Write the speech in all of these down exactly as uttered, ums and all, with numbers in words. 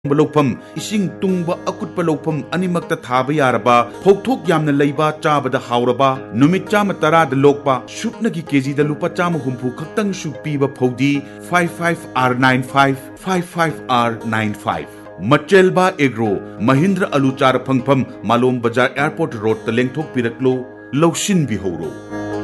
लौफम इसिंग तुंगबा अकुटपा लौफम अनिमक्ता थाबा यारबा फौथोक यामना लैबा चाबदा हावरबा नुमित चामा तरादा लोकपा सुपनगी केजीदा लुपा चामा हुंफु खक्तंग सु पीबा फौदी five five are nine five five five are nine five मचेलबा agro Mahindra अलुचार फंगफम मालोम बाजार airport road तलेंगथोक पिरकलो लौशिन बिहोरो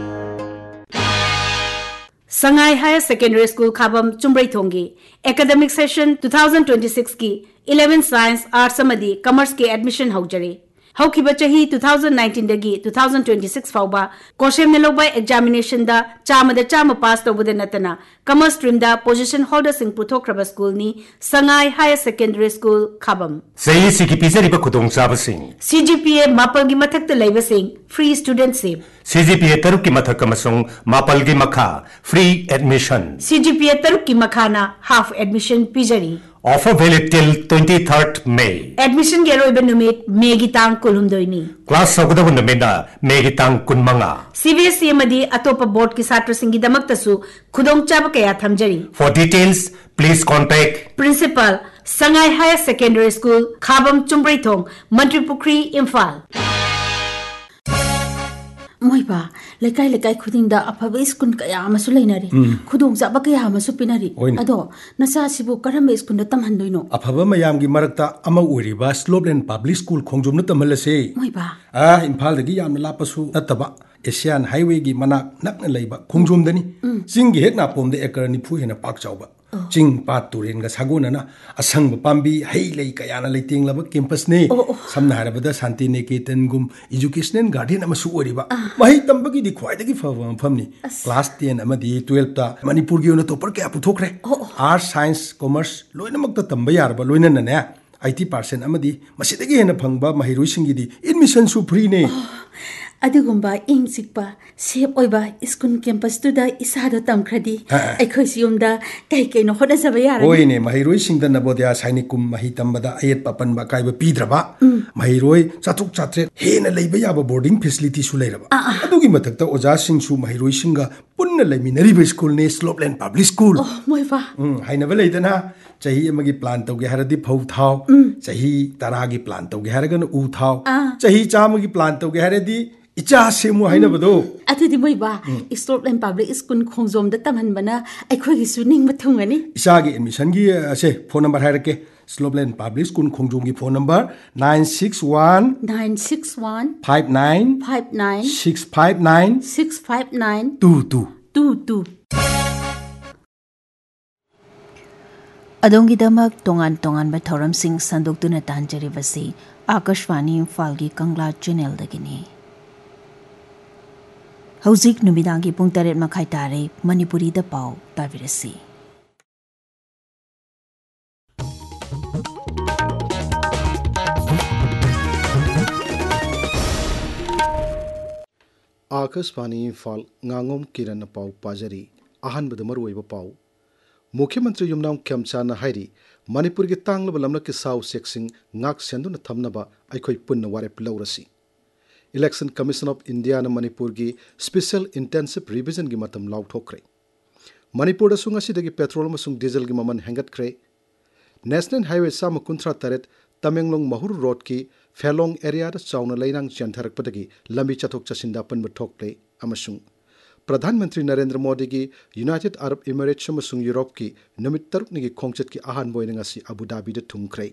Sangai Higher Secondary School Khabam Chumbraithongi Academic Session twenty twenty-six ki eleven Science Arts amadi Commerce ki admission haujare haukiba chahi twenty nineteen dagi twenty twenty-six fauba koshem ne logbai examination da chama da chama pass tobud natana Commerce stream da position holder sing puthokraba school ni Sangai Higher Secondary School Khabam sahi siki pisari ba khudong sab sing C G P A mapal gi mathak ta leiba sing free student save C G P A taruk ki mathak amasung mapal gi makha free admission C G P A taruk ki makha na half admission pijari offer valid till twenty-third May admission ge roiba numit May gi tang kulhumdoini class sagdabu numida May gi tang kunmanga C B S E amadi atopa board ki satra sing gi damak tasu khudong chaba kaya thamjari for details please contact principal Sangai Higher Secondary School Khabam Chumbraithong Mantripukri Imphal Moiba lekai lekai khudingda aphaba school kaya amasu leinari khudong jaba kaya amasu pinari ado nasa sibu karame school na tamhandoino aphaba mayam gi marakta ama uriba Slopeland Public School khongjum na tamalase moiba ah Imphal dagi yamna lapasu nataba Asian Highway gi manak nakna leiba khongjum dani ching gi hekna pomde ekar ni phu hena pak chawba ching pat turin ga sagona na asang pambi hei lei kaya na leiting laba campus ne samna harabada Shanti Niketan gum educational garden amasu oriba mahi tambagi di khwai dagi fa famni class ten amadi twelve ta Manipur gi ona topper kaya puthokre arts science commerce loina makta tamba yarba loina na ne eighty percent amadi masidagi hena phangba mahiroi singi di admission su free ne adugumba ing sikpa sep oiba school campus tu da isado tamkhradi aikhoi siumda kai kai no hoda jaba yara oi ne mahiroi singda nabodya sainikum mahi tambada ayet papan ba kai ba pidraba mahiroi chatuk chatre hena leiba yaba boarding facility su leiraba adugi mathakta oja sing su mahiroi singa punna leiminari ba school ne Slopeland Public School oh moiba um haina ba leidana chahi amagi plan tawge haradi phau thau chahi tara gi plan tawge haragana u thau chahi chama gi plan tawge haradi icha semu haina bado atudi moiba Slopeland Public School khongjom da tamhanbana aikhoi gi su ning mathungani isa gi admission gi ase phone number harake Slopeland Public School khongjom gi phone number nine six one nine six one five nine five nine six five nine six five nine two two two two Adongi damak tongan tongan ba thoram sing sandok tuna tanjari basi Akashwani Imphal gi Kangla channel dagini Hauzik numidangi pung taret makai tare Manipuri da pau tavirasi Akashwani Imphal ngangom kiran pau pajari ahan badamar oiba pau Mukhyamantri Yumnam Khyamchana hairi Manipur gi tanglaba lamna ki saw seksing ngak senduna thamnaba aikhoi punna warep laurasi Election Commission of India na Manipur gi Special Intensive Revision gi matam lauthokre Manipur da sunga sidagi petrol amasung diesel gi maman hengatkre National Highway sama kunthra taret Tamenglong Mahur Road ki Phelong area da chauna lainang chantharakpadagi lambi chathok chasinda panba thokple amasung Pradhan Mantri Narendra Modi gi United Arab Emirates amasung Europe ki numit taruk ni gi khongchat ki ahan boina ngasi Abu Dhabi da thungkre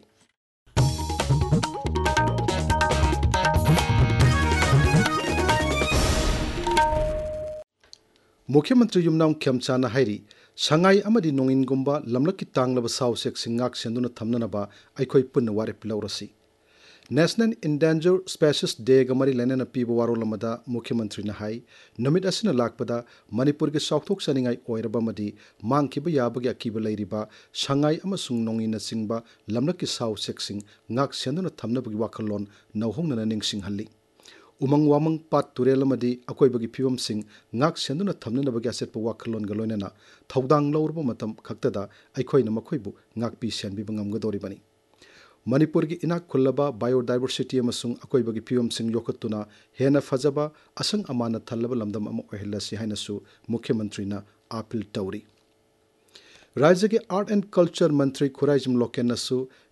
Mukhyamantri Yumnam Khyamchana hairi Sangai amadi nongin gumba lamlaki tanglaba saw seksing ngak senduna thamnanaba aikhoi punna warep laurasi National Endangered Species Day gamari lenana piba waro lamada Mukhyamantri na hai numit asina lakpada Manipur ge saukthok saningai oiraba madi mangkiba yabagi akiba leiriba Sangai amasung nongina singba lamlaki saw seksing ngak senduna thamnabagi wakalon nauhongnana ningsing halli Umang wamang pat turelamadi akoi bagi piwam sing ngak senduna thamnana bagi aset pa wakalon galoinana thaudang laurba matam khaktada aikhoi na makhoi bu ngak pi sian bi bangam gadori bani Manipur gi inak khullaba biodiversity amasung akoi bagi piwam sing yokatuna hena fajaba asang amana thallaba lamdam ama ohilasi haina su Mukhyamantri na appeal tawri राज्य के art and culture मंत्री खुराइजम लोकेन नसु